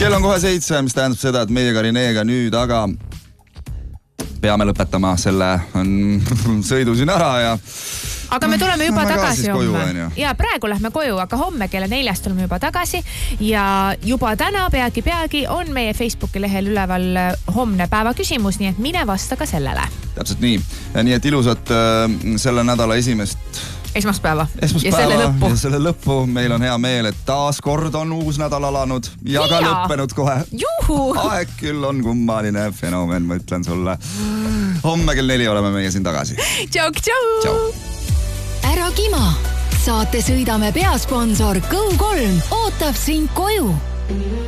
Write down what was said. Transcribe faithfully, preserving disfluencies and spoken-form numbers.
Kell on kohe seitse, mis tähendab seda, et meiega Reneega nüüd, aga peame lõpetama selle sõidu siin ära ja aga me tuleme juba Lähme ka tagasi siis koju, homme. on ju? Ja praegu lähme koju, aga homme kella neljast tuleme juba tagasi ja juba täna peagi peagi on meie Facebooki lehel üleval homne päeva küsimus, nii et mine vasta ka sellele. Täpselt nii. Nii et ilusat äh, selle nädala esimest Esmaspäeva. Esmaspäeva ja selle lõppu. Ja selle lõppu. Meil on hea meel, et taas kord on uus nädal alanud ja ka ja. lõppenud kohe. Juhu! Aeg küll on kummaline fenomen, ma ütlen sulle. Homme kell neli oleme meie siin tagasi. Tšau, tšau! Tšau! Ära kima! Saate sõidame peasponsor Go kolm ootab sind koju.